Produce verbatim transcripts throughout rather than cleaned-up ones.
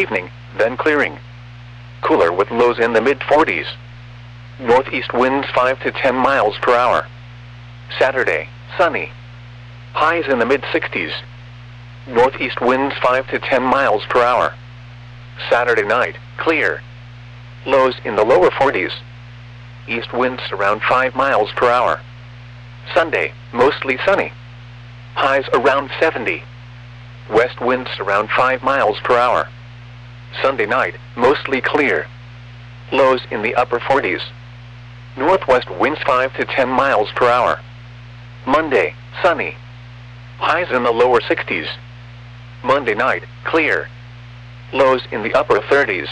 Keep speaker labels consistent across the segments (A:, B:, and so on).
A: evening, then clearing. Cooler with lows in the mid forties. Northeast winds five to ten miles per hour. Saturday, sunny. Highs in the mid sixties. Northeast winds five to ten miles per hour. Saturday night, clear. Lows in the lower forties. East winds around five miles per hour. Sunday, mostly sunny. Highs around seventy. West winds around five miles per hour. Sunday night, mostly clear. Lows in the upper forties. Northwest winds five to ten miles per hour. Monday, sunny. Highs in the lower sixties. Monday night, clear. Lows in the upper thirties.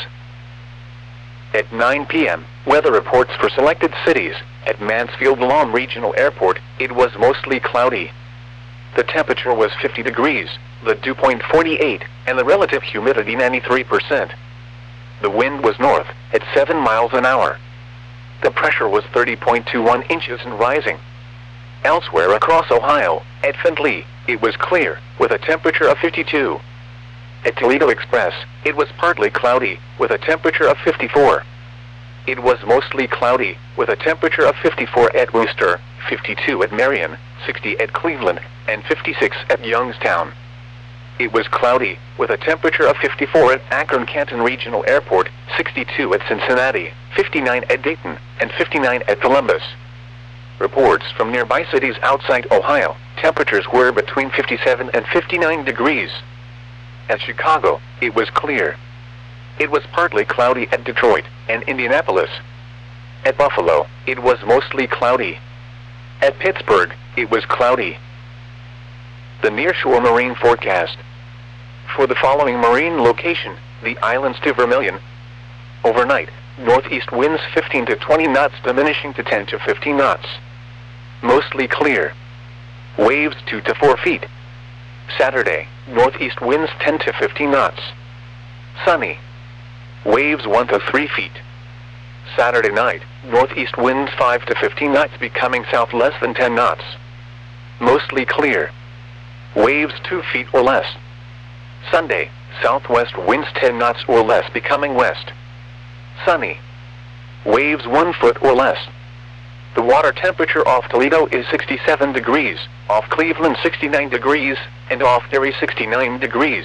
A: At nine p m, weather reports for selected cities. At Mansfield-Lam Regional Airport, it was mostly cloudy. The temperature was fifty degrees, the dew point forty-eight, and the relative humidity ninety-three percent. The wind was north, at seven miles an hour. The pressure was thirty point two one inches and rising. Elsewhere across Ohio, at Findlay, it was clear, with a temperature of fifty-two. At Toledo Express, it was partly cloudy, with a temperature of fifty-four. It was mostly cloudy, with a temperature of fifty-four at Worcester, fifty-two at Marion, sixty at Cleveland, and fifty-six at Youngstown. It was cloudy, with a temperature of fifty-four at Akron-Canton Regional Airport, sixty-two at Cincinnati, fifty-nine at Dayton, and fifty-nine at Columbus. Reports from nearby cities outside Ohio, temperatures were between fifty-seven and fifty-nine degrees. At Chicago, it was clear. It was partly cloudy at Detroit and Indianapolis. At Buffalo, it was mostly cloudy. At Pittsburgh, it was cloudy. The nearshore marine forecast. For the following marine location, the islands to Vermilion. Overnight, northeast winds fifteen to twenty knots diminishing to ten to fifteen knots. Mostly clear. Waves two to four feet. Saturday, northeast winds ten to fifteen knots. Sunny. Waves one to three feet. Saturday night, northeast winds five to fifteen knots becoming south less than ten knots. Mostly clear. Waves two feet or less. Sunday, southwest winds ten knots or less becoming west. Sunny. Waves one foot or less. The water temperature off Toledo is sixty-seven degrees, off Cleveland sixty-nine degrees, and off Erie sixty-nine degrees.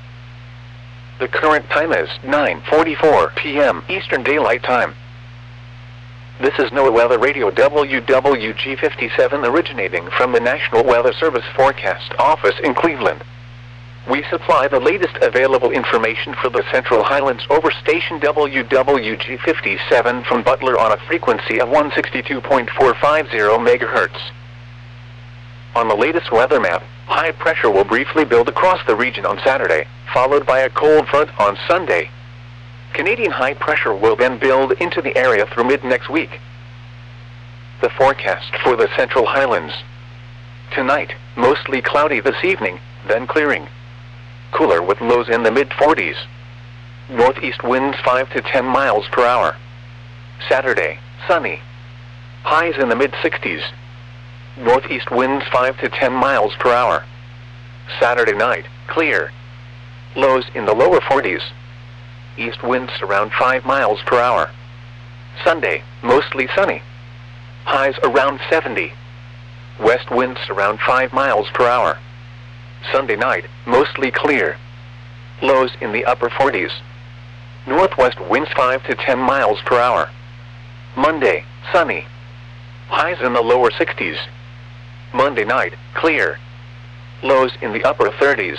A: The current time is nine forty-four p m Eastern Daylight Time. This is NOAA Weather Radio W W G fifty-seven originating from the National Weather Service Forecast Office in Cleveland. We supply the latest available information for the Central Highlands over station W W G fifty-seven from Butler on a frequency of one sixty-two point four five zero megahertz. On the latest weather map, high pressure will briefly build across the region on Saturday, followed by a cold front on Sunday. Canadian high pressure will then build into the area through mid-next week. The forecast for the Central Highlands. Tonight, mostly cloudy this evening, then clearing. Cooler with lows in the mid forties. Northeast winds five to ten miles per hour. Saturday, sunny. Highs in the mid sixties. Northeast winds five to ten miles per hour. Saturday night, clear. Lows in the lower forties. East winds around five miles per hour. Sunday, mostly sunny. Highs around seventy. West winds around five miles per hour. Sunday night, mostly clear. Lows in the upper forties. Northwest winds five to ten miles per hour. Monday, sunny. Highs in the lower sixties. Monday night, clear. Lows in the upper thirties.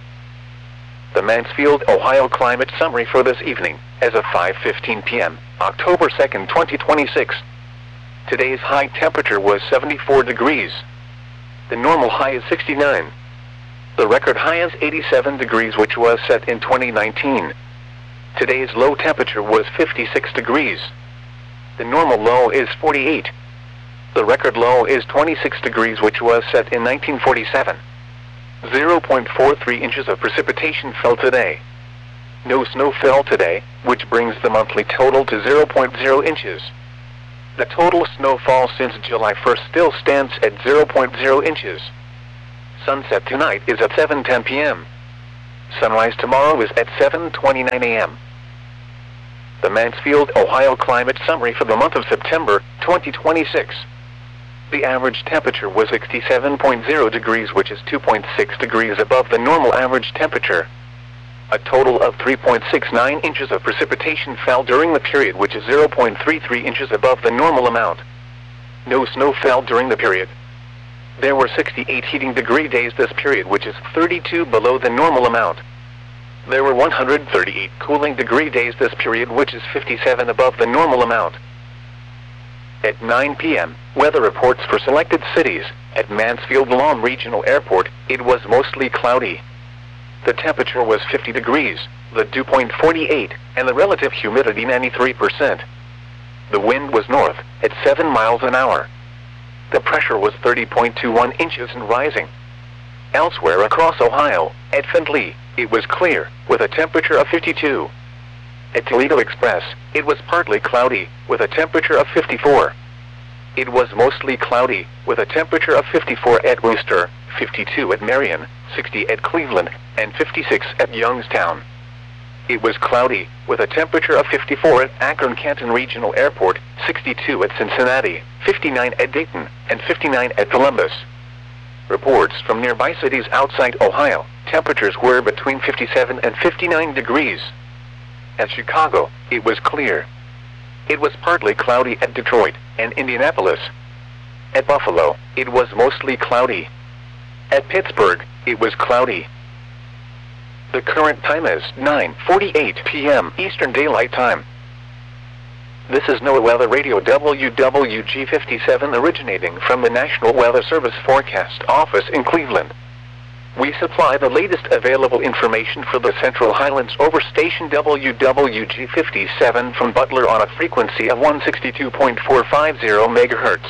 A: The Mansfield, Ohio climate summary for this evening, as of five fifteen p m, October second, twenty twenty-six. Today's high temperature was seventy-four degrees. The normal high is sixty-nine. The record high is eighty-seven degrees, which was set in twenty nineteen. Today's low temperature was fifty-six degrees. The normal low is forty-eight. The record low is twenty-six degrees, which was set in nineteen forty-seven. zero point four three inches of precipitation fell today. No snow fell today, which brings the monthly total to zero point zero inches. The total snowfall since July first still stands at zero point zero inches. Sunset tonight is at seven ten p m Sunrise tomorrow is at seven twenty-nine a m The Mansfield, Ohio Climate Summary for the month of September, twenty twenty-six. The average temperature was sixty-seven point zero degrees, which is two point six degrees above the normal average temperature. A total of three point six nine inches of precipitation fell during the period, which is zero point three three inches above the normal amount. No snow fell during the period. There were sixty-eight heating degree days this period, which is thirty-two below the normal amount. There were one hundred thirty-eight cooling degree days this period, which is fifty-seven above the normal amount. At nine p m, weather reports for selected cities. At Mansfield Lawn Regional Airport, it was mostly cloudy. The temperature was fifty degrees, the dew point forty-eight, and the relative humidity ninety-three percent. The wind was north, at seven miles an hour. The pressure was thirty point two one inches and rising. Elsewhere across Ohio, at Findlay, it was clear, with a temperature of fifty-two. At Toledo Express, it was partly cloudy, with a temperature of fifty-four. It was mostly cloudy, with a temperature of fifty-four at Wooster, fifty-two at Marion, sixty at Cleveland, and fifty-six at Youngstown. It was cloudy, with a temperature of fifty-four at Akron-Canton Regional Airport, sixty-two at Cincinnati, fifty-nine at Dayton, and fifty-nine at Columbus. Reports from nearby cities outside Ohio, temperatures were between fifty-seven and fifty-nine degrees. At Chicago, it was clear. It was partly cloudy at Detroit and Indianapolis. At Buffalo, it was mostly cloudy. At Pittsburgh, it was cloudy. The current time is nine forty-eight p m Eastern Daylight Time. This is NOAA Weather Radio W W G fifty-seven, originating from the National Weather Service Forecast Office in Cleveland. We supply the latest available information for the Central Highlands over station W W G fifty-seven from Butler on a frequency of one sixty-two point four five zero megahertz.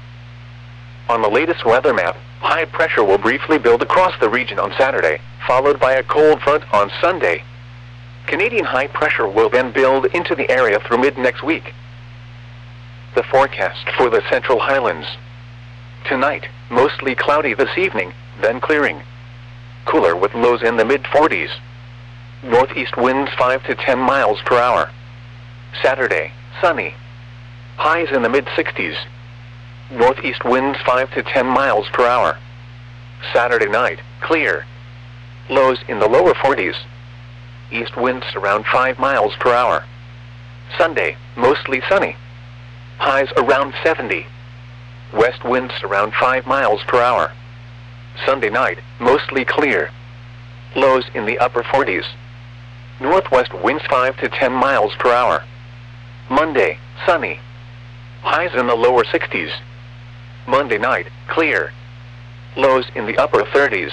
A: On the latest weather map, high pressure will briefly build across the region on Saturday, followed by a cold front on Sunday. Canadian high pressure will then build into the area through mid-next week. The forecast for the Central Highlands. Tonight, mostly cloudy this evening, then clearing. Cooler with lows in the mid forties. Northeast winds five to ten miles per hour. Saturday, sunny. Highs in the mid sixties. Northeast winds five to ten miles per hour. Saturday night, clear. Lows in the lower forties. East winds around five miles per hour. Sunday, mostly sunny. Highs around seventy. West winds around five miles per hour. Sunday night, mostly clear. Lows in the upper forties. Northwest winds five to ten miles per hour. Monday, sunny. Highs in the lower sixties. Monday night, clear. Lows in the upper thirties.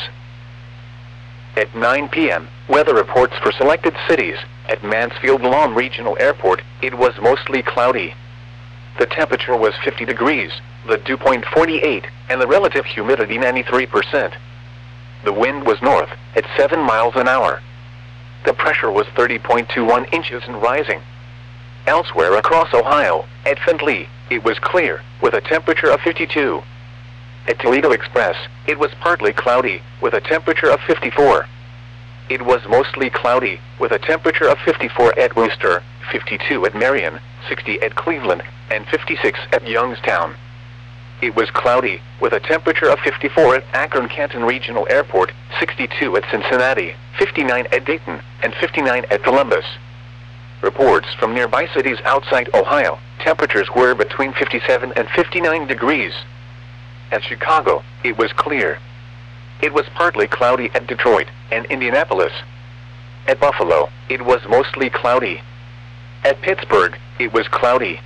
A: At nine p m, weather reports for selected cities. At Mansfield Lawn Regional Airport, it was mostly cloudy. The temperature was fifty degrees, the dew point forty-eight, and the relative humidity ninety-three percent. The wind was north, at seven miles an hour. The pressure was thirty point two one inches and rising. Elsewhere across Ohio, at Findlay, it was clear, with a temperature of fifty-two. At Toledo Express, it was partly cloudy, with a temperature of fifty-four. It was mostly cloudy, with a temperature of fifty-four at Wooster, fifty-two at Marion, sixty at Cleveland, and fifty-six at Youngstown. It was cloudy, with a temperature of fifty-four at Akron-Canton Regional Airport, sixty-two at Cincinnati, fifty-nine at Dayton, and fifty-nine at Columbus. Reports from nearby cities outside Ohio, temperatures were between fifty-seven and fifty-nine degrees. At Chicago, it was clear. It was partly cloudy at Detroit and Indianapolis. At Buffalo, it was mostly cloudy. At Pittsburgh, it was cloudy.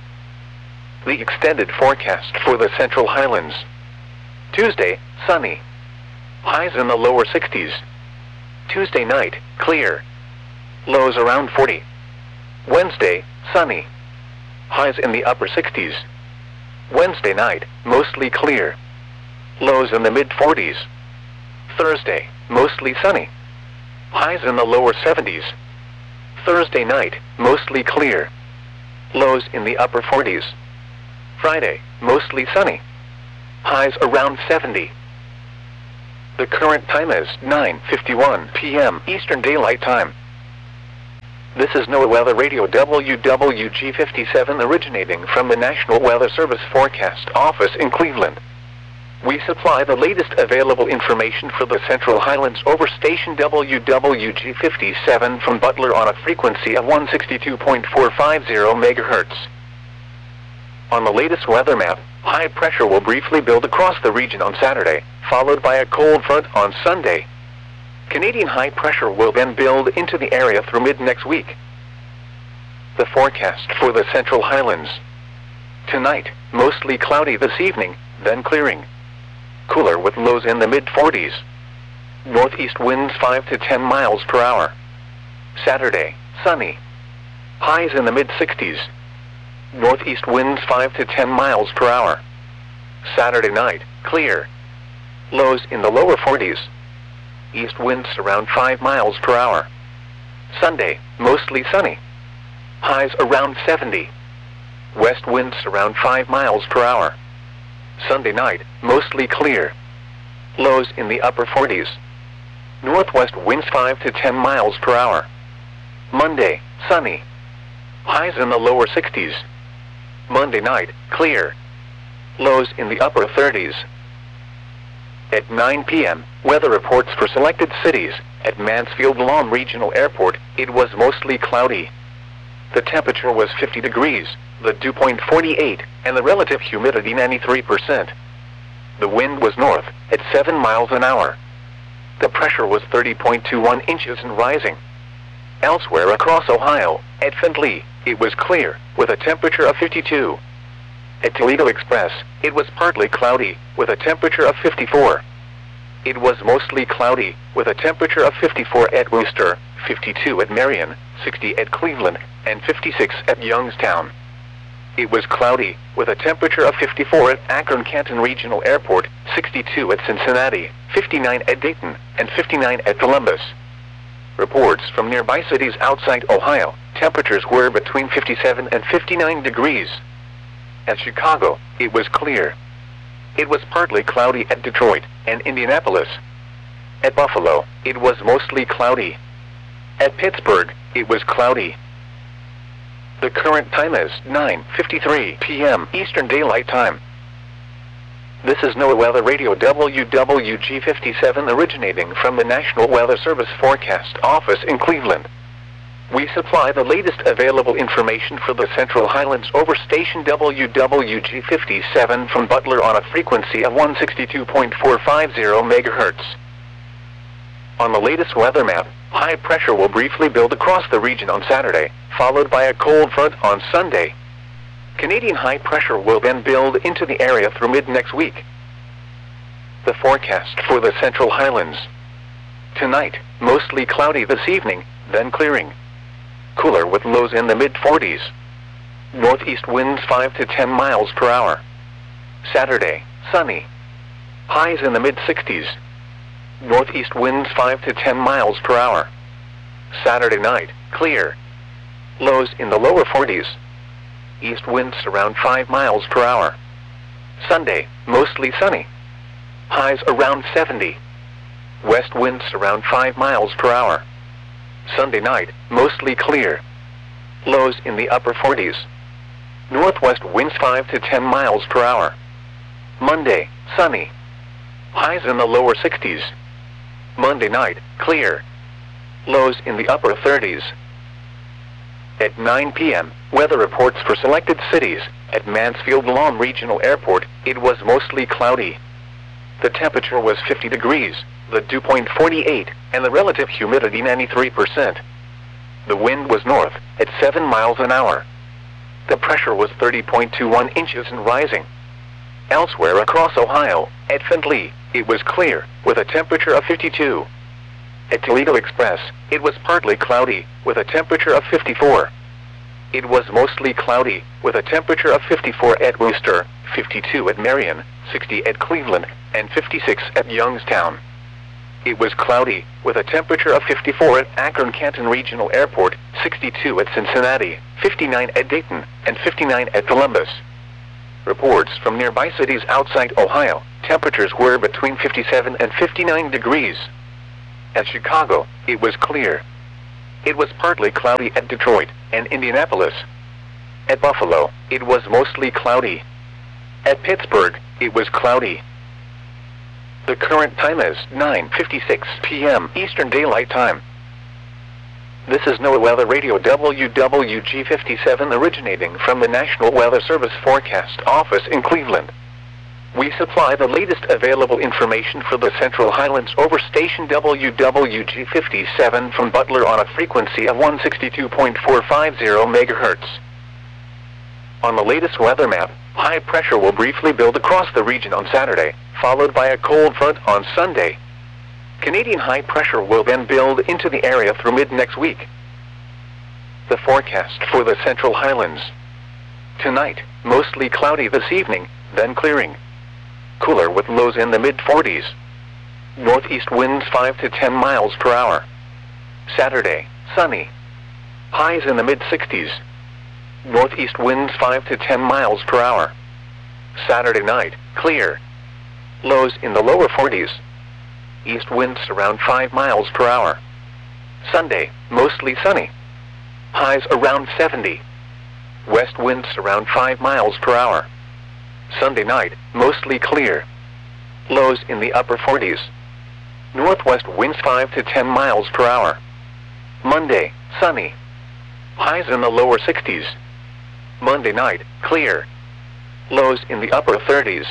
A: The extended forecast for the Central Highlands. Tuesday, sunny. Highs in the lower sixties. Tuesday night, clear. Lows around forty. Wednesday, sunny. Highs in the upper sixties. Wednesday night, mostly clear. Lows in the mid forties. Thursday, mostly sunny. Highs in the lower seventies. Thursday night, mostly clear. Lows in the upper forties. Friday, mostly sunny. Highs around seventy. The current time is nine fifty-one p m Eastern Daylight Time. This is NOAA Weather Radio W W G fifty-seven originating from the National Weather Service Forecast Office in Cleveland. We supply the latest available information for the Central Highlands over station W W G fifty-seven from Butler on a frequency of one sixty-two point four five zero megahertz. On the latest weather map, high pressure will briefly build across the region on Saturday, followed by a cold front on Sunday. Canadian high pressure will then build into the area through mid-next week. The forecast for the Central Highlands. Tonight, mostly cloudy this evening, then clearing. Cooler with lows in the mid forties. Northeast winds five to ten miles per hour. Saturday, sunny. Highs in the mid sixties. Northeast winds five to ten miles per hour. Saturday night, clear. Lows in the lower forties. East winds around five miles per hour. Sunday, mostly sunny. Highs around seventy. West winds around five miles per hour. Sunday night, mostly clear. Lows in the upper forties. Northwest winds five to ten miles per hour. Monday, sunny. Highs in the lower sixties. Monday night, clear. Lows in the upper thirties. At nine p m, weather reports for selected cities. At Mansfield-Lahm Regional Airport, it was mostly cloudy. The temperature was fifty degrees, the dew point forty-eight, and the relative humidity ninety-three percent. The wind was north, at seven miles an hour. The pressure was thirty point two one inches and rising. Elsewhere across Ohio, at Findlay, it was clear, with a temperature of fifty-two. At Toledo Express, it was partly cloudy, with a temperature of fifty-four. It was mostly cloudy, with a temperature of fifty-four at Worcester, fifty-two at Marion, sixty at Cleveland, and fifty-six at Youngstown. It was cloudy, with a temperature of fifty-four at Akron-Canton Regional Airport, sixty-two at Cincinnati, fifty-nine at Dayton, and fifty-nine at Columbus. Reports from nearby cities outside Ohio, temperatures were between fifty-seven and fifty-nine degrees. At Chicago, it was clear. It was partly cloudy at Detroit and Indianapolis. At Buffalo, it was mostly cloudy. At Pittsburgh, it was cloudy. The current time is nine fifty-three p m Eastern Daylight Time. This is NOAA Weather Radio W W G fifty-seven originating from the National Weather Service Forecast Office in Cleveland. We supply the latest available information for the Central Highlands over station W W G fifty-seven from Butler on a frequency of one sixty-two point four five zero megahertz. On the latest weather map, high pressure will briefly build across the region on Saturday, followed by a cold front on Sunday. Canadian high pressure will then build into the area through mid-next week. The forecast for the Central Highlands. Tonight, mostly cloudy this evening, then clearing. Cooler with lows in the mid forties. Northeast winds five to ten miles per hour. Saturday, sunny. Highs in the mid sixties. Northeast winds five to ten miles per hour. Saturday night, clear. Lows in the lower forties. East winds around five miles per hour. Sunday, mostly sunny. Highs around seventy. West winds around five miles per hour. Sunday night, mostly clear. Lows in the upper forties. Northwest winds five to ten miles per hour. Monday, sunny. Highs in the lower sixties. Monday night, clear. Lows in the upper thirties. At nine p m, weather reports for selected cities. At Mansfield-Lahm Regional Airport, it was mostly cloudy. The temperature was fifty degrees, the dew point forty-eight, and the relative humidity ninety-three percent. The wind was north, at seven miles an hour. The pressure was thirty point two one inches and rising. Elsewhere across Ohio, at Findlay, it was clear, with a temperature of fifty-two. At Toledo Express, it was partly cloudy, with a temperature of fifty-four. It was mostly cloudy, with a temperature of fifty-four at Worcester, fifty-two at Marion, sixty at Cleveland, and fifty-six at Youngstown. It was cloudy, with a temperature of fifty-four at Akron-Canton Regional Airport, sixty-two at Cincinnati, fifty-nine at Dayton, and fifty-nine at Columbus. Reports from nearby cities outside Ohio, temperatures were between fifty-seven and fifty-nine degrees. At Chicago, it was clear. It was partly cloudy at Detroit and Indianapolis. At Buffalo, it was mostly cloudy. At Pittsburgh, it was cloudy. The current time is nine fifty-six p m Eastern Daylight Time. This is NOAA Weather Radio W W G fifty-seven originating from the National Weather Service Forecast Office in Cleveland. We supply the latest available information for the Central Highlands over station W W G fifty-seven from Butler on a frequency of one sixty-two point four five zero megahertz. On the latest weather map, high pressure will briefly build across the region on Saturday, followed by a cold front on Sunday. Canadian high pressure will then build into the area through mid-next week. The forecast for the Central Highlands. Tonight, mostly cloudy this evening, then clearing. Cooler with lows in the mid forties. Northeast winds five to ten miles per hour. Saturday, sunny. Highs in the mid sixties. Northeast winds five to ten miles per hour. Saturday night, clear. Lows in the lower forties. East winds around five miles per hour. Sunday, mostly sunny. Highs around seventy. West winds around five miles per hour. Sunday night, mostly clear. Lows in the upper forties. Northwest winds five to ten miles per hour. Monday, sunny. Highs in the lower sixties. Monday night, clear. Lows in the upper thirties.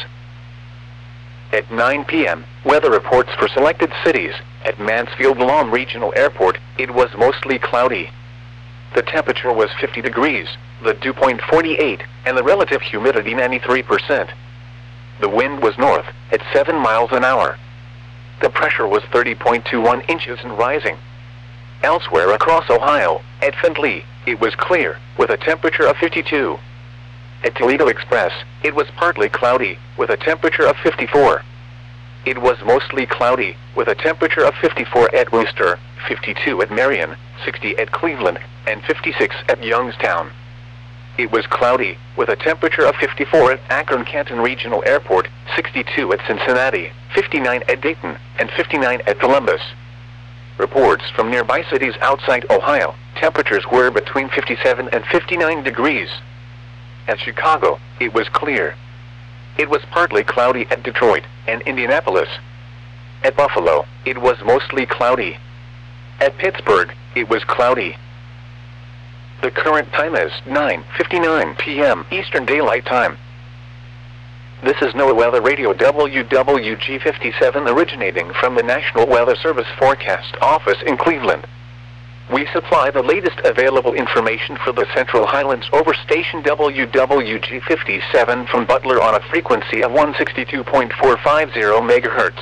A: At nine p m, weather reports for selected cities. At Mansfield-Lawn Regional Airport, it was mostly cloudy. The temperature was fifty degrees, the dew point forty-eight, and the relative humidity ninety-three percent. The wind was north, at seven miles an hour. The pressure was thirty point two one inches and rising. Elsewhere across Ohio, at Findlay, it was clear, with a temperature of fifty-two. At Toledo Express, it was partly cloudy, with a temperature of fifty-four. It was mostly cloudy, with a temperature of fifty-four at Worcester, fifty-two at Marion, sixty at Cleveland, and fifty-six at Youngstown. It was cloudy, with a temperature of fifty-four at Akron-Canton Regional Airport, sixty-two at Cincinnati, fifty-nine at Dayton, and fifty-nine at Columbus. Reports from nearby cities outside Ohio, temperatures were between fifty-seven and fifty-nine degrees. At Chicago, it was clear. It was partly cloudy at Detroit and Indianapolis. At Buffalo, it was mostly cloudy. At Pittsburgh, it was cloudy. The current time is nine fifty-nine p m Eastern Daylight Time. This is NOAA Weather Radio W W G fifty-seven originating from the National Weather Service Forecast Office in Cleveland. We supply the latest available information for the Central Highlands over station W W G fifty-seven from Butler on a frequency of one sixty-two point four five zero megahertz.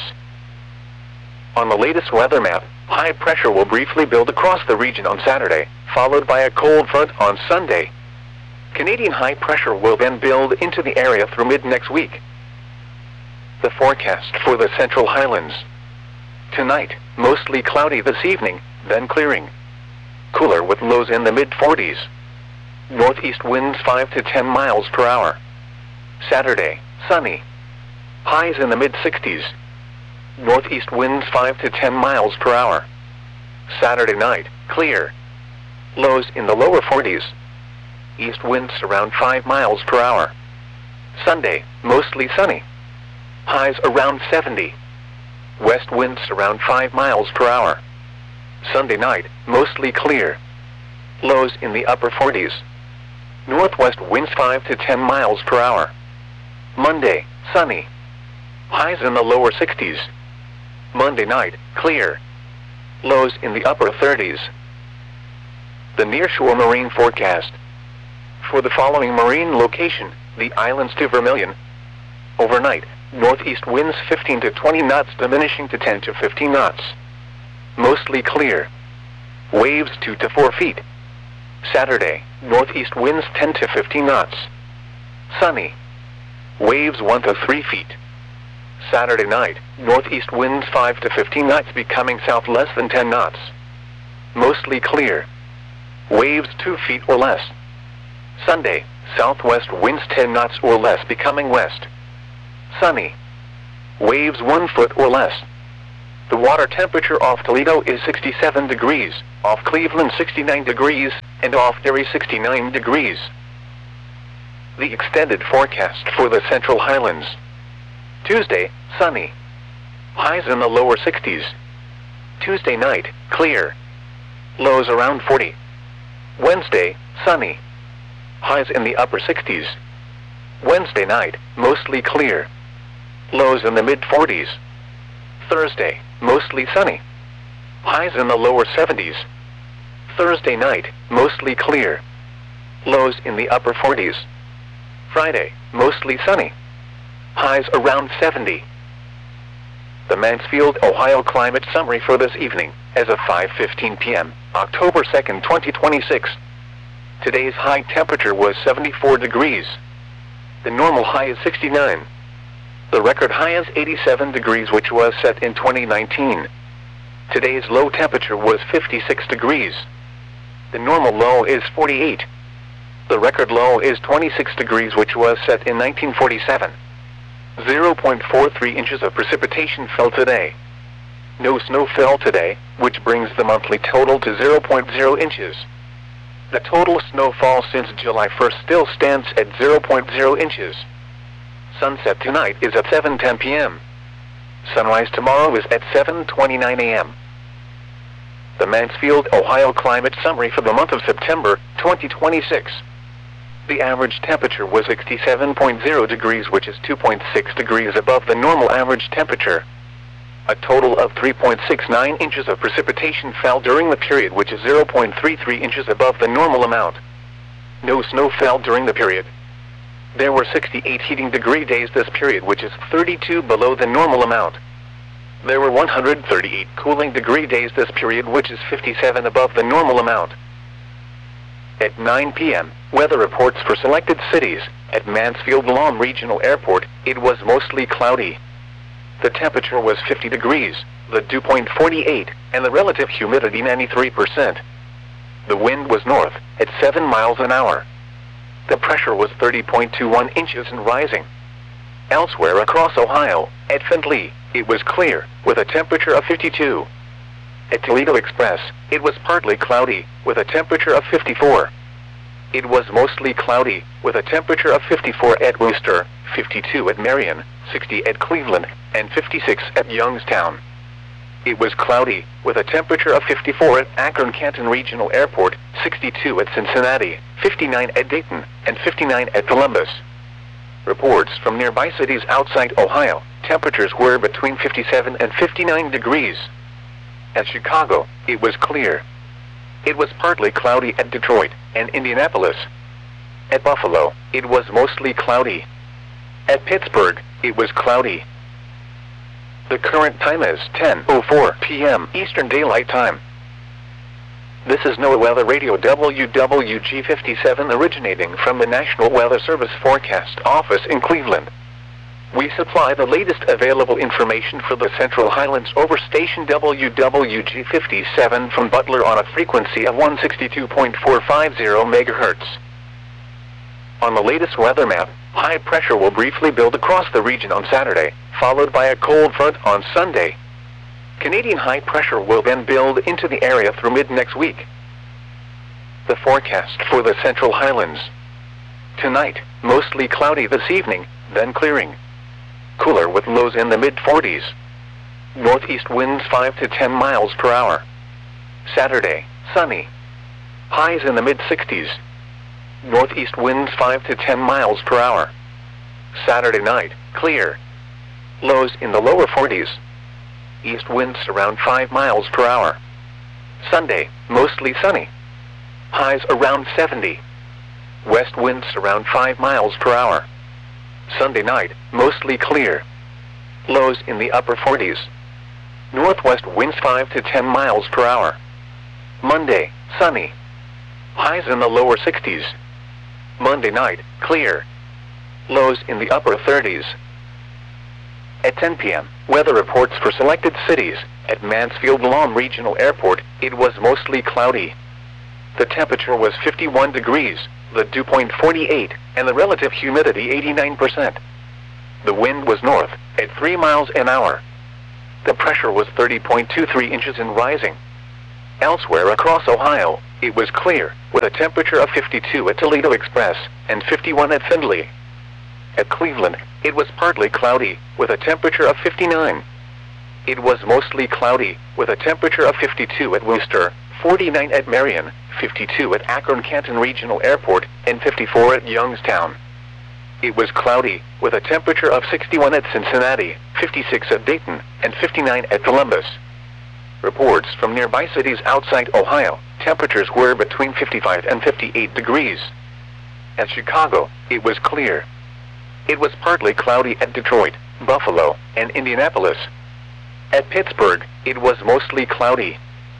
A: On the latest weather map, high pressure will briefly build across the region on Saturday, followed by a cold front on Sunday. Canadian high pressure will then build into the area through mid-next week. The forecast for the Central Highlands. Tonight, mostly cloudy this evening, then clearing. Cooler with lows in the mid forties. Northeast winds five to ten miles per hour. Saturday, sunny. Highs in the mid sixties. Northeast winds five to ten miles per hour. Saturday night, clear. Lows in the lower forties. East winds around five miles per hour. Sunday, mostly sunny. Highs around seventy. West winds around five miles per hour. Sunday night, mostly clear. Lows in the upper forties. Northwest winds five to ten miles per hour. Monday, sunny. Highs in the lower sixties. Monday night, clear. Lows in the upper thirties. The nearshore marine forecast. For the following marine location, the islands to Vermilion. Overnight, northeast winds fifteen to twenty knots diminishing to ten to fifteen knots. Mostly clear. Waves two to four feet. Saturday, northeast winds ten to fifteen knots. Sunny. Waves one to three feet. Saturday night, northeast winds five to fifteen knots becoming south less than ten knots. Mostly clear. Waves two feet or less. Sunday, southwest winds ten knots or less becoming west. Sunny. waves one foot or less. The water temperature off Toledo is sixty-seven degrees, off Cleveland sixty-nine degrees, and off Erie sixty-nine degrees. The extended forecast for the Central Highlands. Tuesday, sunny. Highs in the lower sixties. Tuesday night, clear. Lows around forty. Wednesday, sunny. Highs in the upper sixties. Wednesday night, mostly clear. Lows in the mid forties. Thursday, mostly sunny. Highs in the lower seventies. Thursday night, mostly clear. Lows in the upper forties. Friday, mostly sunny. Highs around seventy. The Mansfield, Ohio climate summary for this evening, as of five fifteen p m, October second, twenty twenty-six. Today's high temperature was seventy-four degrees. The normal high is sixty-nine. The record high is eighty-seven degrees, which was set in twenty nineteen. Today's low temperature was fifty-six degrees. The normal low is forty-eight. The record low is twenty-six degrees, which was set in nineteen forty-seven. zero point four three inches of precipitation fell today. No snow fell today, which brings the monthly total to zero point zero inches. The total snowfall since July first still stands at zero point zero inches. Sunset tonight is at seven ten p m Sunrise tomorrow is at seven twenty-nine a m The Mansfield, Ohio climate summary for the month of September, twenty twenty-six. The average temperature was sixty-seven point zero degrees, which is two point six degrees above the normal average temperature. A total of three point six nine inches of precipitation fell during the period, which is zero point three three inches above the normal amount. No snow fell during the period. There were sixty-eight heating degree days this period, which is thirty-two below the normal amount. There were one hundred thirty-eight cooling degree days this period, which is fifty-seven above the normal amount. At nine p m, weather reports for selected cities. At Mansfield-Lom Regional Airport, it was mostly cloudy. The temperature was fifty degrees, the dew point forty-eight, and the relative humidity ninety-three percent. The wind was north, at seven miles an hour. The pressure was thirty point two one inches and rising. Elsewhere across Ohio, at Findlay, it was clear, with a temperature of fifty-two. At Toledo Express, it was partly cloudy, with a temperature of fifty-four. It was mostly cloudy, with a temperature of fifty-four at Wooster, fifty-two at Marion, sixty at Cleveland, and fifty-six at Youngstown. It was cloudy, with a temperature of fifty-four at Akron-Canton Regional Airport, sixty-two at Cincinnati, fifty-nine at Dayton, and fifty-nine at Columbus. Reports from nearby cities outside Ohio, temperatures were between fifty-seven and fifty-nine degrees. At Chicago, it was clear. It was partly cloudy at Detroit and Indianapolis. At Buffalo, it was mostly cloudy. At Pittsburgh, it was cloudy. The current time is ten oh four p m Eastern Daylight Time. This is NOAA Weather Radio W W G fifty-seven, originating from the National Weather Service Forecast Office in Cleveland. We supply the latest available information for the Central Highlands over station W W G fifty-seven from Butler on a frequency of one sixty-two point four five zero megahertz. On the latest weather map, high pressure will briefly build across the region on Saturday, followed by a cold front on Sunday. Canadian high pressure will then build into the area through mid-next week. The forecast for the Central Highlands. Tonight, mostly cloudy this evening, then clearing. Cooler with lows in the mid forties. Northeast winds five to ten miles per hour. Saturday, sunny. Highs in the mid sixties. Northeast winds five to ten miles per hour. Saturday night, clear. Lows in the lower forties. East winds around five miles per hour. Sunday, mostly sunny. Highs around seventy. West winds around five miles per hour. Sunday night, mostly clear. Lows in the upper forties. Northwest winds five to ten miles per hour. Monday, sunny. Highs in the lower sixties. Monday night, clear. Lows in the upper thirties. At ten p m, weather reports for selected cities. At Mansfield-Lom Regional Airport, it was mostly cloudy. The temperature was fifty-one degrees, the dew point forty-eight, and the relative humidity eighty-nine percent. The wind was north, at three miles an hour. The pressure was thirty point two three inches and rising. Elsewhere across Ohio, it was clear, with a temperature of fifty-two at Toledo Express and fifty-one at Findlay. At Cleveland, it was partly cloudy, with a temperature of fifty-nine. It was mostly cloudy, with a temperature of fifty-two at Worcester, forty-nine at Marion, fifty-two at Akron-Canton Regional Airport, and fifty-four at Youngstown. It was cloudy, with a temperature of sixty-one at Cincinnati, fifty-six at Dayton, and fifty-nine at Columbus. Reports from nearby cities outside Ohio, temperatures were between fifty-five and fifty-eight degrees. At Chicago, it was clear. It was partly cloudy at Detroit, Buffalo, and Indianapolis. At Pittsburgh, it was mostly cloudy.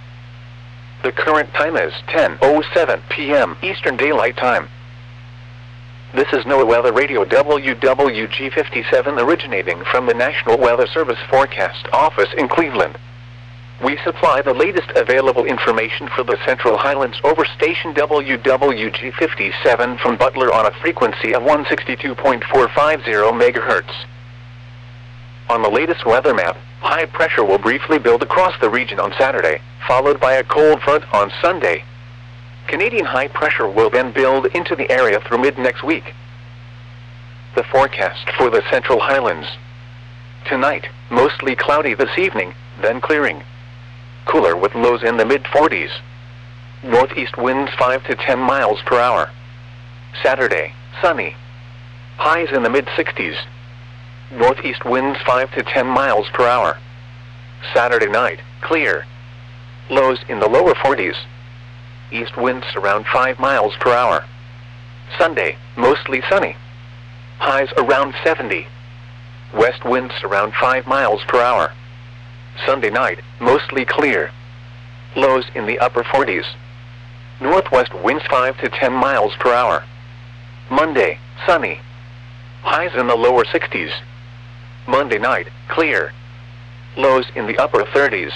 A: The current time is ten oh seven p m Eastern Daylight Time. This is NOAA Weather Radio W W G fifty-seven originating from the National Weather Service Forecast Office in Cleveland. We supply the latest available information for the Central Highlands over station W W G fifty-seven from Butler on a frequency of one sixty-two point four five zero megahertz. On the latest weather map, high pressure will briefly build across the region on Saturday, followed by a cold front on Sunday. Canadian high pressure will then build into the area through mid-next week. The forecast for the Central Highlands. Tonight, mostly cloudy this evening, then clearing. Cooler with lows in the mid forties. Northeast winds five to ten miles per hour. Saturday, sunny. Highs in the mid sixties. Northeast winds five to ten miles per hour. Saturday night, clear. Lows in the lower forties. East winds around five miles per hour. Sunday, mostly sunny. Highs around seventy. West winds around five miles per hour. Sunday night, mostly clear. Lows in the upper forties. Northwest winds five to ten miles per hour. Monday, sunny. Highs in the lower sixties. Monday night, clear. Lows in the upper thirties.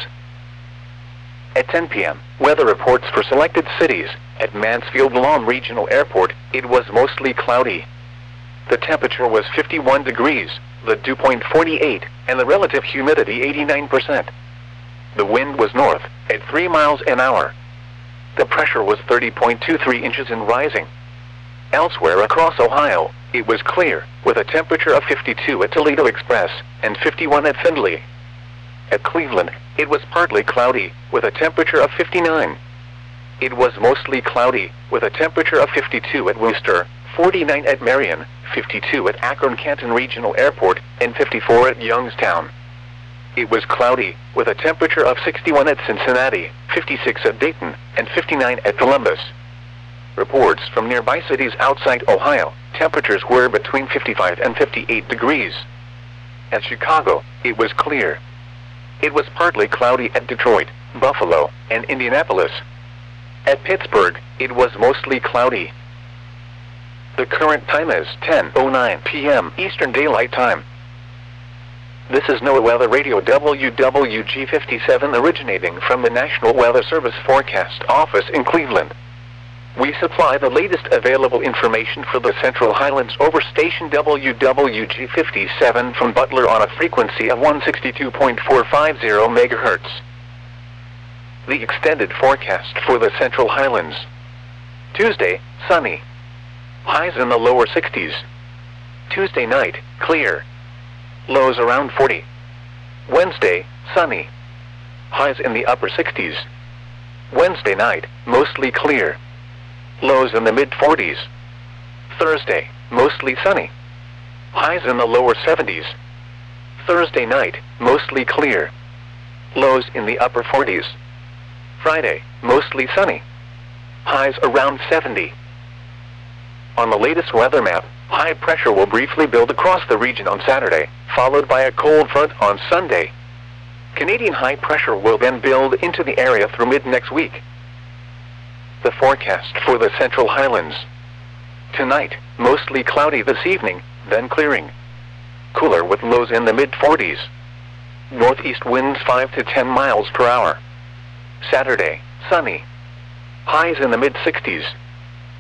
A: At ten p m, weather reports for selected cities. At Mansfield-Lom Regional Airport, it was mostly cloudy. The temperature was fifty-one degrees, the dew point forty-eight, and the relative humidity eighty-nine percent. The wind was north, at three miles an hour. The pressure was thirty point two three inches and rising. Elsewhere across Ohio, it was clear, with a temperature of fifty-two at Toledo Express and fifty-one at Findlay. At Cleveland, it was partly cloudy, with a temperature of fifty-nine. It was mostly cloudy, with a temperature of fifty-two at Worcester, forty-nine at Marion, fifty-two at Akron-Canton Regional Airport, and fifty-four at Youngstown. It was cloudy, with a temperature of sixty-one at Cincinnati, fifty-six at Dayton, and fifty-nine at Columbus. Reports from nearby cities outside Ohio, temperatures were between fifty-five and fifty-eight degrees. At Chicago, it was clear. It was partly cloudy at Detroit, Buffalo, and Indianapolis. At Pittsburgh, it was mostly cloudy. The current time is ten oh nine p m Eastern Daylight Time. This is NOAA Weather Radio W W G fifty-seven originating from the National Weather Service Forecast Office in Cleveland. We supply the latest available information for the Central Highlands over station W W G fifty-seven from Butler on a frequency of one sixty-two point four five zero megahertz. The extended forecast for the Central Highlands. Tuesday, sunny. Highs in the lower sixties. Tuesday night, clear. Lows around forty. Wednesday, sunny. Highs in the upper sixties. Wednesday night, mostly clear. Lows in the mid forties. Thursday, mostly sunny. Highs in the lower seventies. Thursday night, mostly clear. Lows in the upper forties. Friday, mostly sunny. Highs around seventy. On the latest weather map, high pressure will briefly build across the region on Saturday, followed by a cold front on Sunday. Canadian high pressure will then build into the area through mid-next week. The forecast for the Central Highlands. Tonight, mostly cloudy this evening, then clearing. Cooler with lows in the mid forties. Northeast winds five to ten miles per hour. Saturday, sunny. Highs in the mid sixties.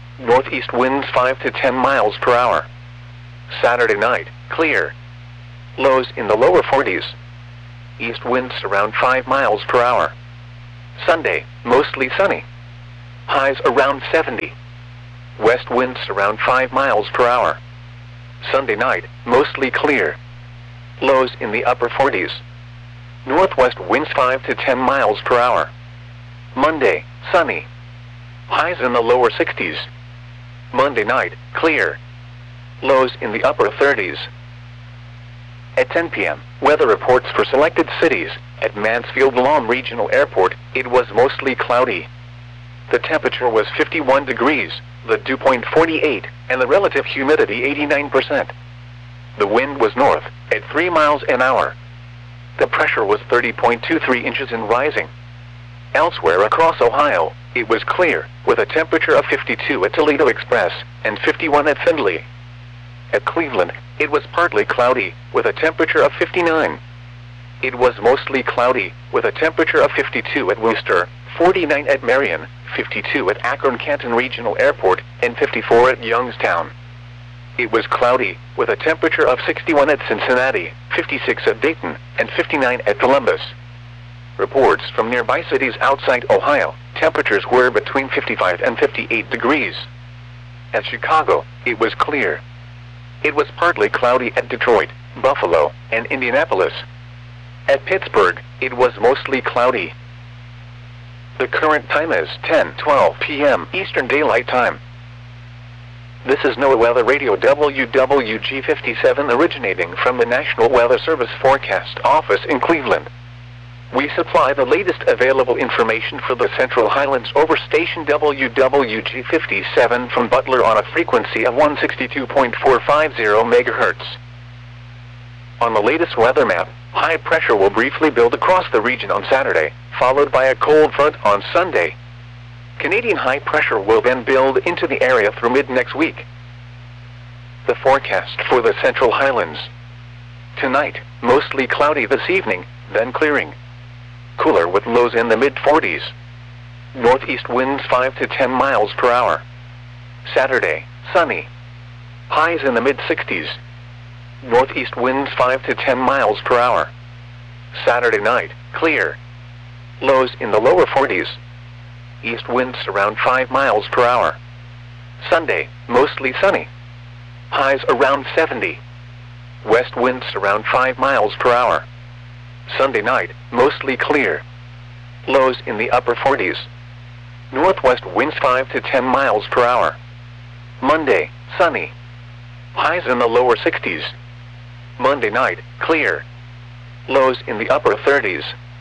A: Northeast winds five to ten miles per hour. Saturday night, clear. Lows in the lower forties. East winds around five miles per hour. Sunday, mostly sunny. Highs around seventy. West winds around five miles per hour. Sunday night, mostly clear. Lows in the upper forties. Northwest winds five to ten miles per hour. Monday, sunny. Highs in the lower sixties. Monday night, clear. Lows in the upper thirties. At ten p m, weather reports for selected cities. At Mansfield-Lahm Regional Airport, it was mostly cloudy. The temperature was fifty-one degrees, the dew point forty-eight, and the relative humidity eighty-nine percent. The wind was north, at three miles an hour. The pressure was thirty point two three inches and rising. Elsewhere across Ohio, it was clear, with a temperature of fifty-two at Toledo Express, and fifty-one at Findlay. At Cleveland, it was partly cloudy, with a temperature of fifty-nine. It was mostly cloudy, with a temperature of fifty-two at Worcester, forty-nine at Marion, fifty-two at Akron-Canton Regional Airport, and fifty-four at Youngstown. It was cloudy, with a temperature of sixty-one at Cincinnati, fifty-six at Dayton, and fifty-nine at Columbus. Reports from nearby cities outside Ohio, temperatures were between fifty-five and fifty-eight degrees. At Chicago, it was clear. It was partly cloudy at Detroit, Buffalo, and Indianapolis. At Pittsburgh, it was mostly cloudy. The current time is ten twelve p m Eastern Daylight Time. This is NOAA Weather Radio W W G fifty-seven originating from the National Weather Service Forecast Office in Cleveland. We supply the latest available information for the Central Highlands over station W W G fifty-seven from Butler on a frequency of one sixty-two point four five zero megahertz. On the latest weather map, high pressure will briefly build across the region on Saturday, followed by a cold front on Sunday. Canadian high pressure will then build into the area through mid-next week. The forecast for the Central Highlands. Tonight, mostly cloudy this evening, then clearing. Cooler with lows in the mid forties. Northeast winds five to ten miles per hour. Saturday, sunny. Highs in the mid sixties. Northeast winds five to ten miles per hour. Saturday night, clear. Lows in the lower forties. East winds around five miles per hour. Sunday, mostly sunny. Highs around seventy. West winds around five miles per hour. Sunday night, mostly clear. Lows in the upper forties. Northwest winds five to ten miles per hour. Monday, sunny. Highs in the lower sixties. Monday night, clear. Lows in the upper thirties.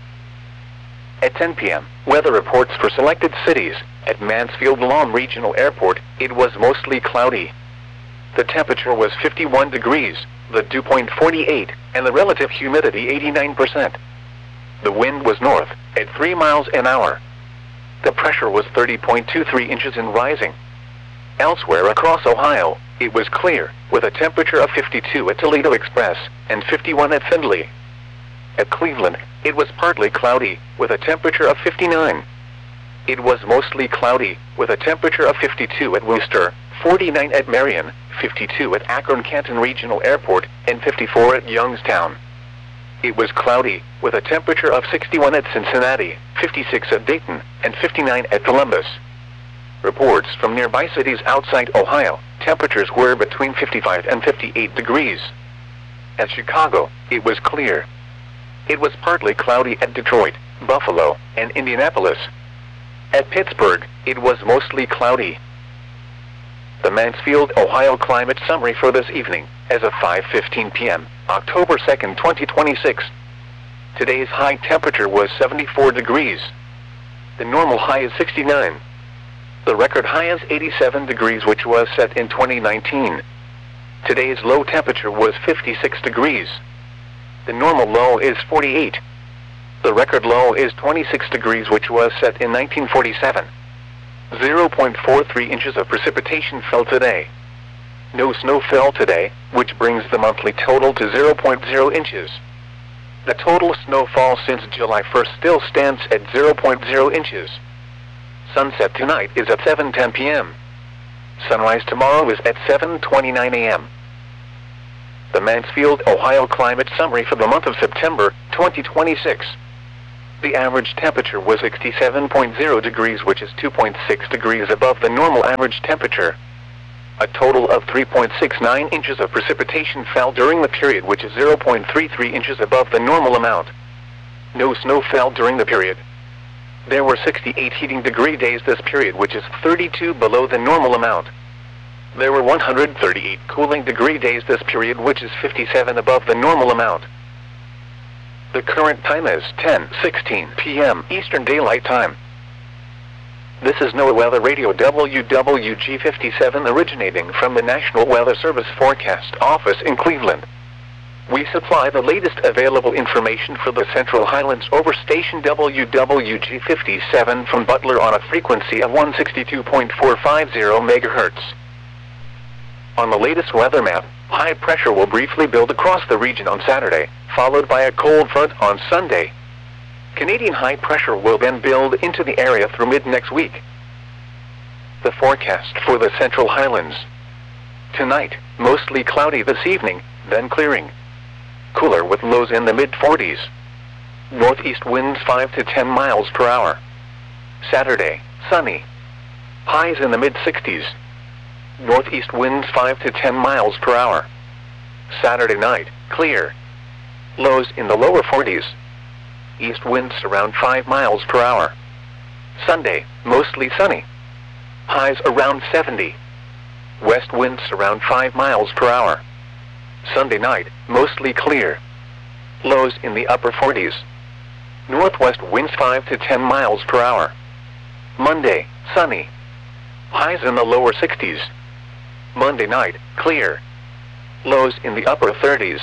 A: At ten p m, weather reports for selected cities. At Mansfield-Lahm Regional Airport, it was mostly cloudy. The temperature was fifty-one degrees, the dew point forty-eight, and the relative humidity eighty-nine percent. The wind was north, at three miles an hour. The pressure was thirty point two three inches and rising. Elsewhere across Ohio, it was clear, with a temperature of fifty-two at Toledo Express, and fifty-one at Findlay. At Cleveland, it was partly cloudy, with a temperature of fifty-nine. It was mostly cloudy, with a temperature of fifty-two at Worcester, forty-nine at Marion, fifty-two at Akron-Canton Regional Airport, and fifty-four at Youngstown. It was cloudy, with a temperature of sixty-one at Cincinnati, fifty-six at Dayton, and fifty-nine at Columbus. Reports from nearby cities outside Ohio, temperatures were between fifty-five and fifty-eight degrees. At Chicago, it was clear. It was partly cloudy at Detroit, Buffalo, and Indianapolis. At Pittsburgh, it was mostly cloudy. The Mansfield, Ohio climate summary for this evening, as of five fifteen p m, October second, twenty twenty-six. Today's high temperature was seventy-four degrees. The normal high is sixty-nine. The record high is eighty-seven degrees, which was set in twenty nineteen. Today's low temperature was fifty-six degrees. The normal low is forty-eight. The record low is twenty-six degrees, which was set in nineteen forty-seven. zero point four three inches of precipitation fell today. No snow fell today, which brings the monthly total to zero point zero inches. The total snowfall since July first still stands at zero point zero inches. Sunset tonight is at seven ten p m Sunrise tomorrow is at seven twenty-nine a m the Mansfield, Ohio climate summary for the month of September, twenty twenty-six. The average temperature was sixty-seven point zero degrees, which is two point six degrees above the normal average temperature. A total of three point six nine inches of precipitation fell during the period, which is zero point three three inches above the normal amount. No snow fell during the period. There were sixty-eight heating degree days this period, which is thirty-two below the normal amount. There were one hundred thirty-eight cooling degree days this period, which is fifty-seven above the normal amount. The current time is ten sixteen p m Eastern Daylight Time. This is NOAA Weather Radio W W G fifty-seven, originating from the National Weather Service Forecast Office in Cleveland. We supply the latest available information for the Central Highlands over station W W G fifty-seven from Butler on a frequency of one sixty-two point four five zero megahertz. On the latest weather map, high pressure will briefly build across the region on Saturday, followed by a cold front on Sunday. Canadian high pressure will then build into the area through mid-next week. The forecast for the Central Highlands. Tonight, mostly cloudy this evening, then clearing. Cooler with lows in the mid forties. Northeast winds five to ten miles per hour. Saturday, sunny. Highs in the mid sixties. Northeast winds five to ten miles per hour. Saturday night, clear. Lows in the lower forties. East winds around five miles per hour. Sunday, mostly sunny. Highs around seventy. West winds around five miles per hour. Sunday night, mostly clear. Lows in the upper forties. Northwest winds five to ten miles per hour. Monday, sunny. Highs in the lower sixties. Monday night, clear. Lows in the upper thirties.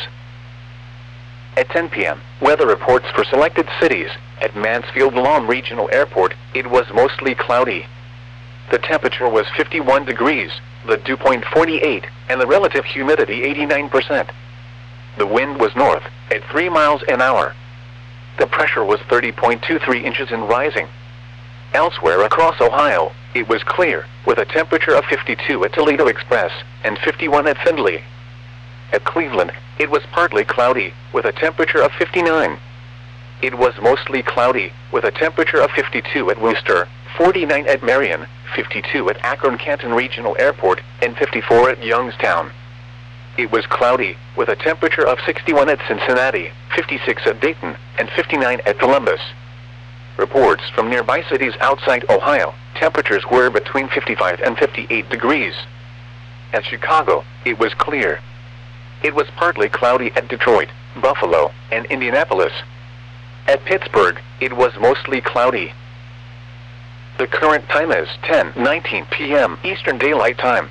A: At ten p m, weather reports for selected cities. At Mansfield-Lom Regional Airport, it was mostly cloudy. The temperature was fifty-one degrees, the dew point forty-eight, and the relative humidity eighty-nine percent. The wind was north, at three miles an hour. The pressure was thirty point two three inches and rising. Elsewhere across Ohio, it was clear, with a temperature of fifty-two at Toledo Express, and fifty-one at Findlay. At Cleveland, it was partly cloudy, with a temperature of fifty-nine. It was mostly cloudy, with a temperature of fifty-two at Worcester, forty-nine at Marion, fifty-two at Akron-Canton Regional Airport, and fifty-four at Youngstown. It was cloudy, with a temperature of sixty-one at Cincinnati, fifty-six at Dayton, and fifty-nine at Columbus. Reports from nearby cities outside Ohio, temperatures were between fifty-five and fifty-eight degrees. At Chicago, it was clear. It was partly cloudy at Detroit, Buffalo, and Indianapolis. At Pittsburgh, it was mostly cloudy. The current time is ten nineteen p m Eastern Daylight Time.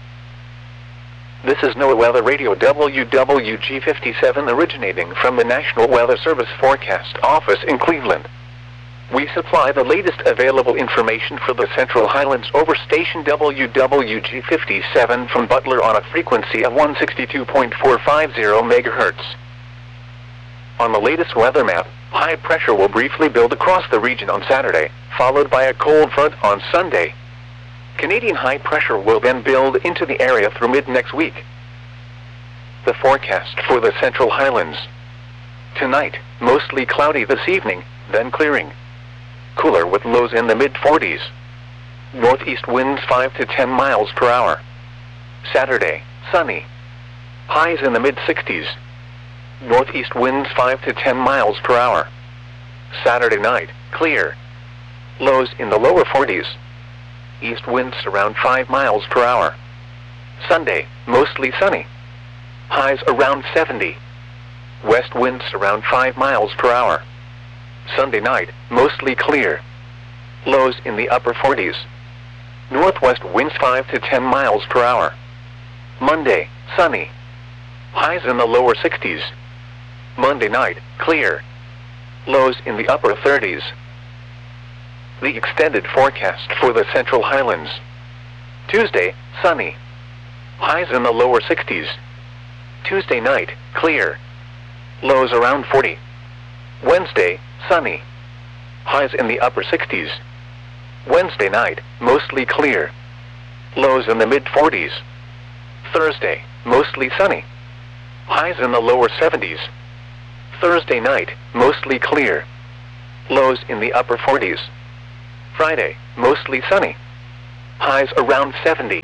A: This is NOAA Weather Radio W W G fifty-seven, originating from the National Weather Service Forecast Office in Cleveland. We supply the latest available information for the Central Highlands over station W W G fifty-seven from Butler on a frequency of one sixty-two point four five zero megahertz. On the latest weather map, high pressure will briefly build across the region on Saturday, followed by a cold front on Sunday. Canadian high pressure will then build into the area through mid-next week. The forecast for the Central Highlands. Tonight, mostly cloudy this evening, then clearing. Cooler with lows in the mid forties. Northeast winds five to ten miles per hour. Saturday, sunny. Highs in the mid sixties. Northeast winds five to ten miles per hour. Saturday night, clear. Lows in the lower forties. East winds around five miles per hour. Sunday, mostly sunny. Highs around seventy. West winds around five miles per hour. Sunday night, mostly clear. Lows in the upper forties. Northwest winds five to ten miles per hour. Monday, sunny. Highs in the lower sixties. Monday night, clear. Lows in the upper thirties. The extended forecast for the Central Highlands. Tuesday, sunny. Highs in the lower sixties. Tuesday night, clear. Lows around forty. Wednesday, sunny. Highs in the upper sixties. Wednesday night, mostly clear. Lows in the mid forties. Thursday, mostly sunny. highs in the lower seventies. Thursday night, mostly clear. Lows in the upper forties. Friday, mostly sunny. Highs around seventy.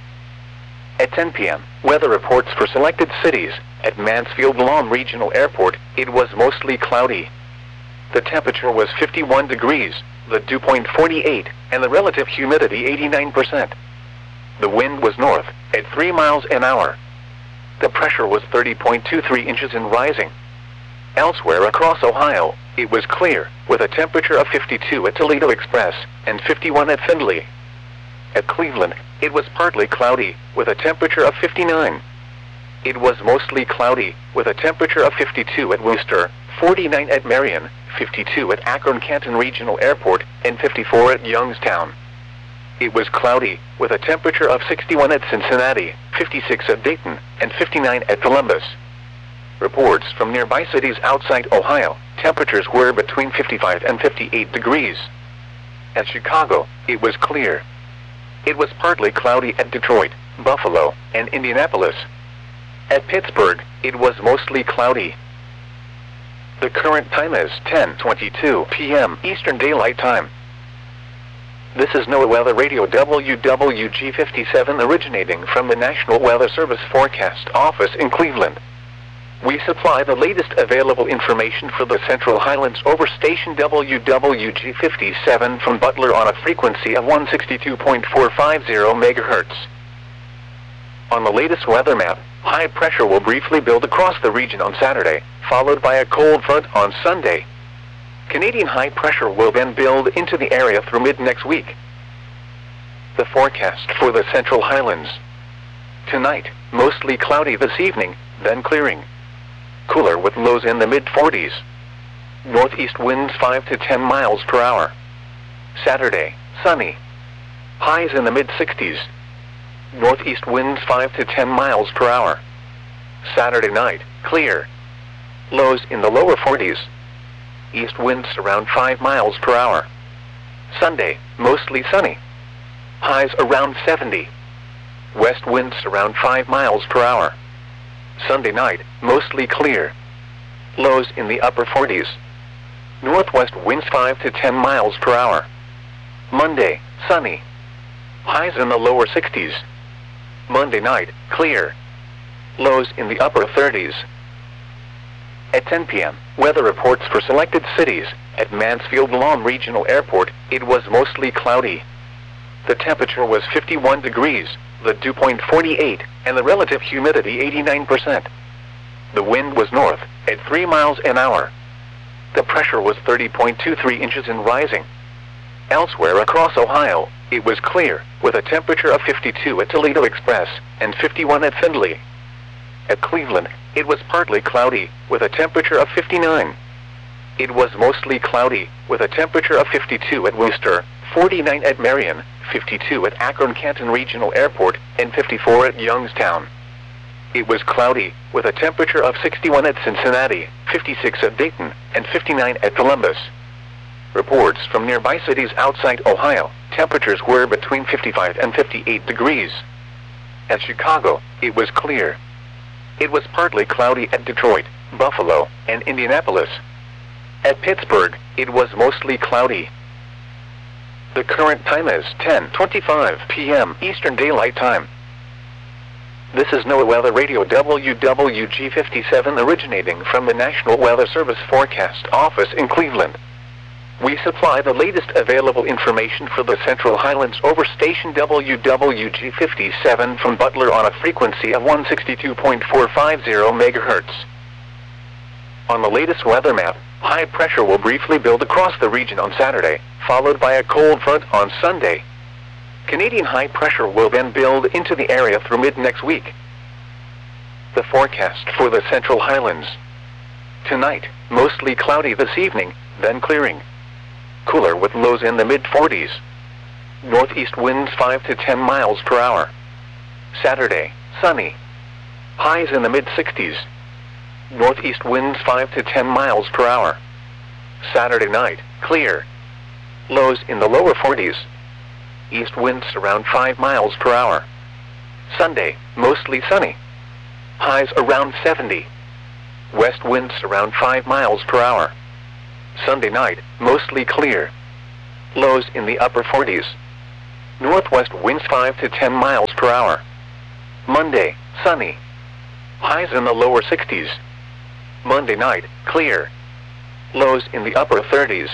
A: At ten p m, weather reports for selected cities. At Mansfield-Lahm Regional Airport, it was mostly cloudy. The temperature was fifty-one degrees, the dew point forty-eight, and the relative humidity eighty-nine percent. The wind was north, at three miles an hour. The pressure was thirty point two three inches and rising. Elsewhere across Ohio, it was clear, with a temperature of fifty-two at Toledo Express and fifty-one at Findlay. At Cleveland, it was partly cloudy, with a temperature of fifty-nine. It was mostly cloudy, with a temperature of fifty-two at Worcester, forty-nine at Marion, fifty-two at Akron-Canton Regional Airport, and fifty-four at Youngstown. It was cloudy, with a temperature of sixty-one at Cincinnati, fifty-six at Dayton, and fifty-nine at Columbus. Reports from nearby cities outside Ohio, temperatures were between fifty-five and fifty-eight degrees. At Chicago, it was clear. It was partly cloudy at Detroit, Buffalo, and Indianapolis. At Pittsburgh, it was mostly cloudy. The current time is ten twenty-two p m Eastern Daylight Time. This is NOAA Weather Radio W W G fifty-seven originating from the National Weather Service Forecast Office in Cleveland. We supply the latest available information for the Central Highlands over station W W G fifty-seven from Butler on a frequency of one sixty-two point four five zero megahertz. On the latest weather map, high pressure will briefly build across the region on Saturday, followed by a cold front on Sunday. Canadian high pressure will then build into the area through mid-next week. The forecast for the Central Highlands. Tonight, mostly cloudy this evening, then clearing. Cooler with lows in the mid forties. Northeast winds five to ten miles per hour. Saturday, sunny. Highs in the mid sixties. Northeast winds five to ten miles per hour. Saturday night, clear. Lows in the lower forties. East winds around five miles per hour. Sunday, mostly sunny. Highs around seventy. West winds around five miles per hour. Sunday night, mostly clear. Lows in the upper forties. Northwest winds five to ten miles per hour. Monday, sunny. Highs in the lower sixties. Monday night, clear. Lows in the upper thirties. At ten p m, weather reports for selected cities. At Mansfield-Lahm Regional Airport, it was mostly cloudy. The temperature was fifty-one degrees, the dew point forty-eight, and the relative humidity eighty-nine percent. The wind was north, at three miles an hour. The pressure was thirty point two three inches and rising. Elsewhere across Ohio, it was clear, with a temperature of fifty-two at Toledo Express and fifty-one at Findlay. At Cleveland, it was partly cloudy, with a temperature of fifty-nine. It was mostly cloudy, with a temperature of fifty-two at Worcester, forty-nine at Marion, fifty-two at Akron-Canton Regional Airport, and fifty-four at Youngstown. It was cloudy, with a temperature of sixty-one at Cincinnati, fifty-six at Dayton, and fifty-nine at Columbus. Reports from nearby cities outside Ohio, temperatures were between fifty-five and fifty-eight degrees. At Chicago, it was clear. It was partly cloudy at Detroit, Buffalo, and Indianapolis. At Pittsburgh, it was mostly cloudy. The current time is ten twenty-five p m Eastern Daylight Time. This is NOAA Weather Radio W W G fifty-seven originating from the National Weather Service Forecast Office in Cleveland. We supply the latest available information for the Central Highlands over station W W G fifty-seven from Butler on a frequency of one sixty-two point four five zero megahertz. On the latest weather map, high pressure will briefly build across the region on Saturday, followed by a cold front on Sunday. Canadian high pressure will then build into the area through mid-next week. The forecast for the Central Highlands. Tonight, mostly cloudy this evening, then clearing. Cooler with lows in the mid forties. Northeast winds five to ten miles per hour. Saturday, sunny. Highs in the mid sixties. Northeast winds five to ten miles per hour. Saturday night, clear. Lows in the lower forties. East winds around five miles per hour. Sunday, mostly sunny. highs around seventy. West winds around five miles per hour. Sunday night, mostly clear. Lows in the upper forties. Northwest winds five to ten miles per hour. Monday, sunny. Highs in the lower sixties. Monday night, clear. Lows in the upper thirties.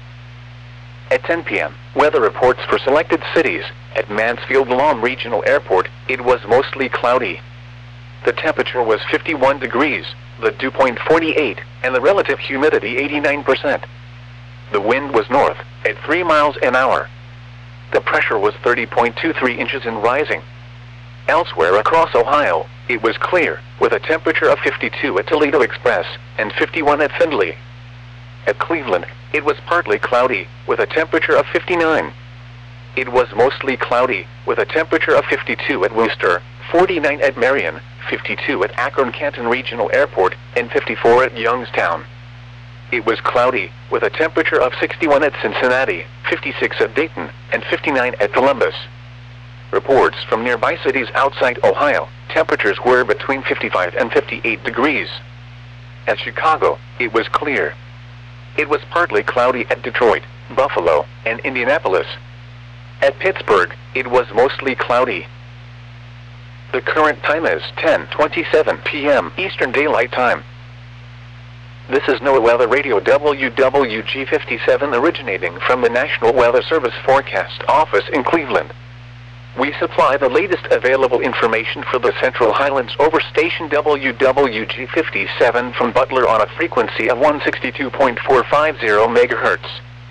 A: At ten p m, weather reports for selected cities. At Mansfield-Lam Regional Airport, it was mostly cloudy. The temperature was fifty-one degrees, the dew point forty-eight, and the relative humidity eighty-nine percent. The wind was north, at three miles an hour. The pressure was thirty point two three inches and rising. Elsewhere across Ohio, it was clear, with a temperature of fifty-two at Toledo Express and fifty-one at Findlay. At Cleveland, it was partly cloudy, with a temperature of fifty-nine. It was mostly cloudy, with a temperature of fifty-two at Worcester, forty-nine at Marion, fifty-two at Akron-Canton Regional Airport, and fifty-four at Youngstown. It was cloudy, with a temperature of sixty-one at Cincinnati, fifty-six at Dayton, and fifty-nine at Columbus. Reports from nearby cities outside Ohio, temperatures were between fifty-five and fifty-eight degrees. At Chicago, it was clear. It was partly cloudy at Detroit, Buffalo, and Indianapolis. At Pittsburgh, it was mostly cloudy. The current time is ten twenty-seven p m Eastern Daylight Time. This is NOAA Weather Radio W W G fifty-seven originating from the National Weather Service Forecast Office in Cleveland. We supply the latest available information for the Central Highlands over station W W G fifty-seven from Butler on a frequency of one sixty-two point four five zero megahertz.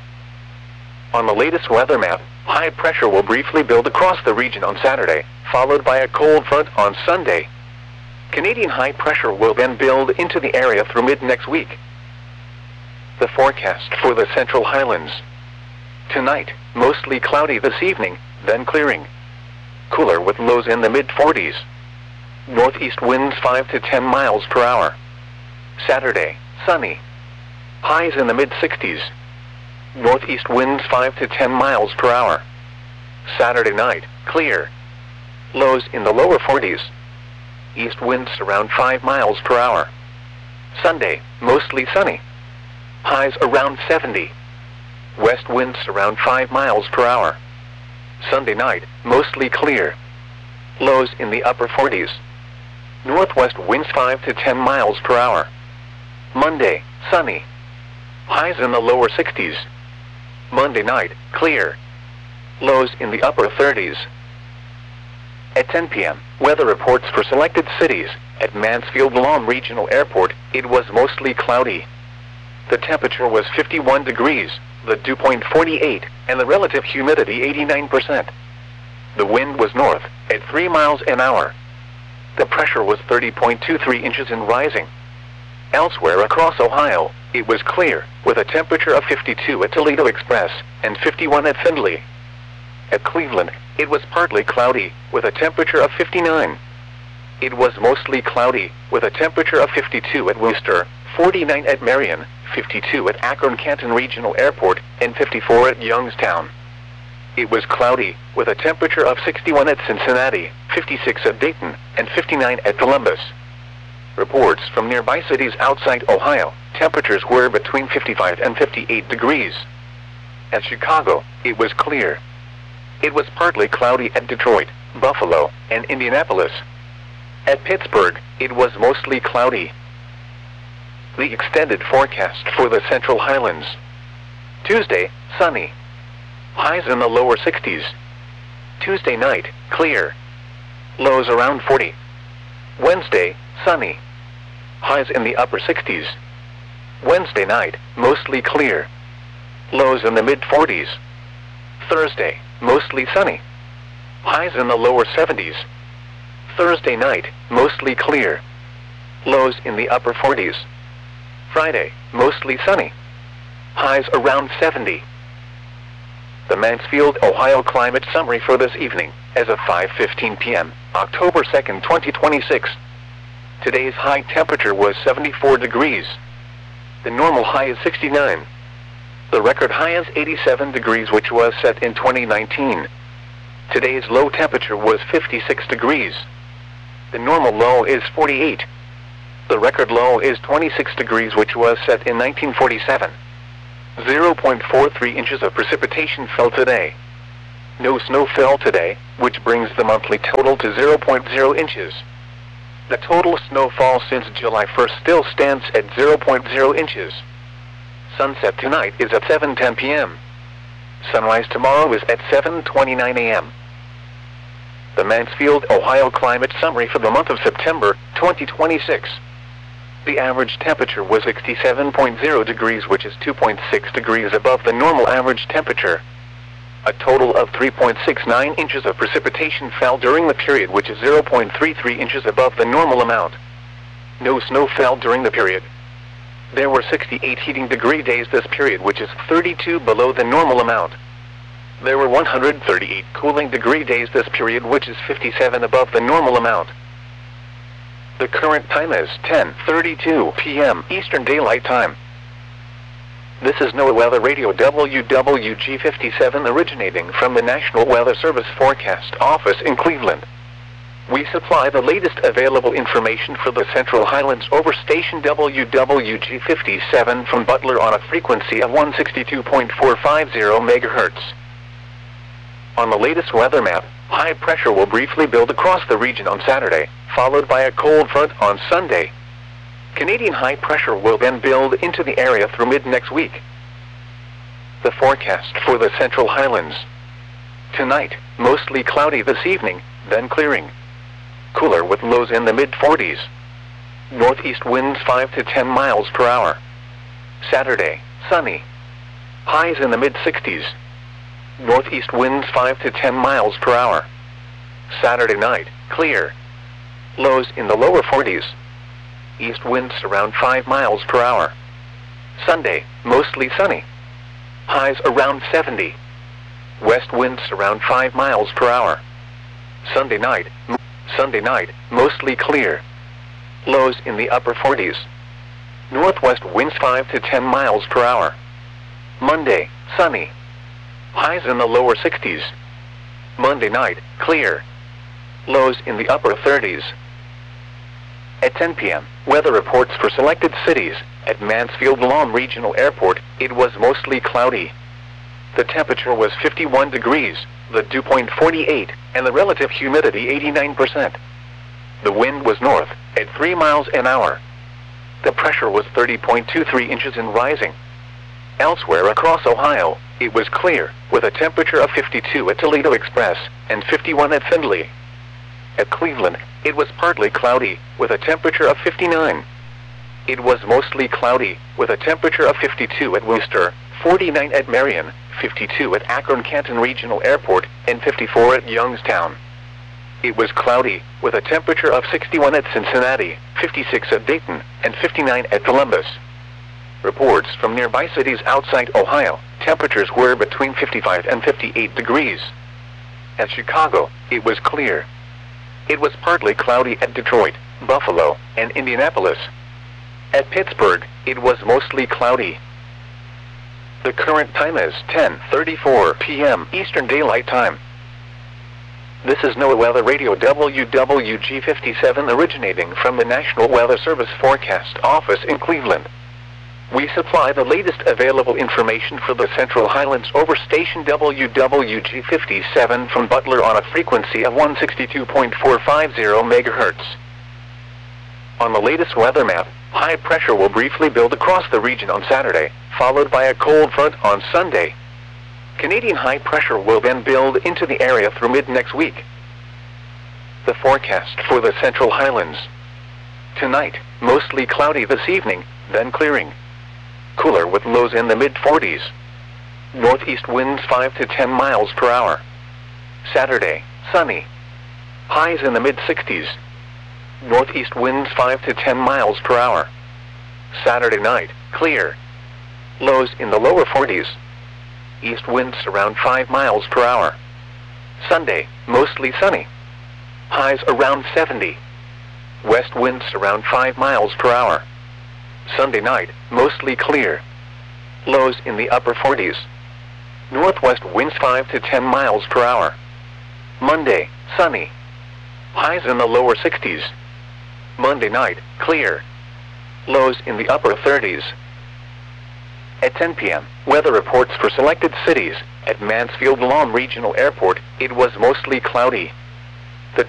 A: On the latest weather map, high pressure will briefly build across the region on Saturday, followed by a cold front on Sunday. Canadian high pressure will then build into the area through mid-next week. The forecast for the Central Highlands. Tonight, mostly cloudy this evening, then clearing. Cooler with lows in the mid forties. Northeast winds five to ten miles per hour. Saturday, sunny. Highs in the mid sixties. Northeast winds five to ten miles per hour. Saturday night, clear. Lows in the lower forties. East winds around five miles per hour. Sunday, mostly sunny. Highs around seventy. West winds around five miles per hour. Sunday night, mostly clear. Lows in the upper forties. Northwest winds five to ten miles per hour. Monday, sunny. Highs in the lower sixties. Monday night, clear. Lows in the upper thirties. At ten p m, weather reports for selected cities. At Mansfield-Lam Regional Airport, it was mostly cloudy. The temperature was fifty-one degrees, the dew point forty-eight, and the relative humidity eighty-nine percent. The wind was north, at three miles an hour. The pressure was thirty point two three inches and rising. Elsewhere across Ohio, it was clear, with a temperature of fifty-two at Toledo Express and fifty-one at Findlay. At Cleveland, it was partly cloudy, with a temperature of fifty-nine. It was mostly cloudy, with a temperature of fifty-two at Worcester, forty-nine at Marion, fifty-two at Akron-Canton Regional Airport, and fifty-four at Youngstown. It was cloudy, with a temperature of sixty-one at Cincinnati, fifty-six at Dayton, and fifty-nine at Columbus. Reports from nearby cities outside Ohio, temperatures were between fifty-five and fifty-eight degrees. At Chicago, it was clear. It was partly cloudy at Detroit, Buffalo, and Indianapolis. At Pittsburgh, it was mostly cloudy. The extended forecast for the Central Highlands. Tuesday, sunny. Highs in the lower sixties. Tuesday night, clear. Lows around forty. Wednesday, sunny. Highs in the upper sixties. Wednesday night, mostly clear. Lows in the mid forties. Thursday, mostly sunny. Highs in the lower seventies. Thursday night, mostly clear. Lows in the upper forties. Friday, mostly sunny. Highs around seventy. The Mansfield, Ohio climate summary for this evening, as of five fifteen p m, October second, twenty twenty-six. Today's high temperature was seventy-four degrees. The normal high is sixty-nine. The record high is eighty-seven degrees, which was set in twenty nineteen. Today's low temperature was fifty-six degrees. The normal low is forty-eight. The record low is twenty-six degrees, which was set in nineteen forty-seven. zero point four three inches of precipitation fell today. No snow fell today, which brings the monthly total to zero point zero inches. The total snowfall since July first still stands at zero point zero inches. Sunset tonight is at seven ten p m Sunrise tomorrow is at seven twenty-nine a m The Mansfield, Ohio Climate Summary for the month of September, twenty twenty-six. The average temperature was sixty-seven point zero degrees, which is two point six degrees above the normal average temperature. A total of three point six nine inches of precipitation fell during the period, which is zero point three three inches above the normal amount. No snow fell during the period. There were sixty-eight heating degree days this period, which is thirty-two below the normal amount. There were one hundred thirty-eight cooling degree days this period, which is fifty-seven above the normal amount. The current time is ten thirty-two p m Eastern Daylight Time. This is NOAA Weather Radio W W G fifty-seven, originating from the National Weather Service Forecast Office in Cleveland. We supply the latest available information for the Central Highlands over station W W G fifty-seven from Butler on a frequency of one sixty-two point four five zero megahertz. On the latest weather map, high pressure will briefly build across the region on Saturday, followed by a cold front on Sunday. Canadian high pressure will then build into the area through mid-next week. The forecast for the Central Highlands. Tonight, mostly cloudy this evening, then clearing. Cooler with lows in the mid forties. Northeast winds five to ten miles per hour. Saturday, sunny. Highs in the mid sixties. Northeast winds five to ten miles per hour. Saturday night, clear. Lows in the lower forties. East winds around five miles per hour. Sunday, mostly sunny. Highs around seventy. West winds around five miles per hour. Sunday night, Sunday night, mostly clear. Lows in the upper forties. Northwest winds five to ten miles per hour. Monday, sunny. Highs in the lower sixties. Monday night, clear. Lows in the upper thirties. At ten p m, weather reports for selected cities. At Mansfield-Lom Regional Airport, it was mostly cloudy. The temperature was fifty-one degrees, the dew point forty-eight, and the relative humidity eighty-nine percent. The wind was north, at three miles an hour. The pressure was thirty point two three inches and rising. Elsewhere across Ohio, it was clear, with a temperature of fifty-two at Toledo Express, and fifty-one at Findlay. At Cleveland, it was partly cloudy, with a temperature of fifty-nine. It was mostly cloudy, with a temperature of fifty-two at Worcester, forty-nine at Marion, fifty-two at Akron-Canton Regional Airport, and fifty-four at Youngstown. It was cloudy, with a temperature of sixty-one at Cincinnati, fifty-six at Dayton, and fifty-nine at Columbus. Reports from nearby cities outside Ohio, temperatures were between fifty-five and fifty-eight degrees. At Chicago, it was clear. It was partly cloudy at Detroit, Buffalo, and Indianapolis. At Pittsburgh, it was mostly cloudy. The current time is ten thirty-four p m Eastern Daylight Time. This is NOAA Weather Radio W W G fifty-seven, originating from the National Weather Service Forecast Office in Cleveland. We supply the latest available information for the Central Highlands over station W W G fifty-seven from Butler on a frequency of one sixty-two point four five zero megahertz. On the latest weather map, high pressure will briefly build across the region on Saturday, followed by a cold front on Sunday. Canadian high pressure will then build into the area through mid-next week. The forecast for the Central Highlands. Tonight, mostly cloudy this evening, then clearing. Cooler with lows in the mid forties. Northeast winds five to ten miles per hour. Saturday, sunny. Highs in the mid sixties. Northeast winds five to ten miles per hour. Saturday night, clear. Lows in the lower forties. East winds around five miles per hour. Sunday, mostly sunny. Highs around seventy. West winds around five miles per hour. Sunday night, mostly clear. Lows in the upper forties. Northwest winds five to ten miles per hour. Monday, sunny. highs in the lower sixties. Monday night, clear. Lows in the upper thirties. At ten p m, weather reports for selected cities. At Mansfield Lawn Regional Airport, it was mostly cloudy.